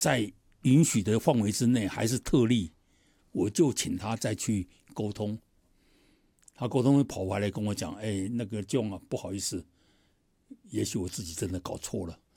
在允许的范围之内还是特例，我就请他再去沟通。他沟通跑回来跟我讲，那个John啊，不好意思，也许我自己真的搞错了，